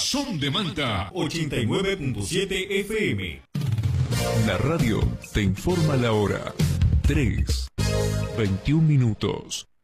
Son de Manta 89.7 FM. La radio te informa la hora. 3:21.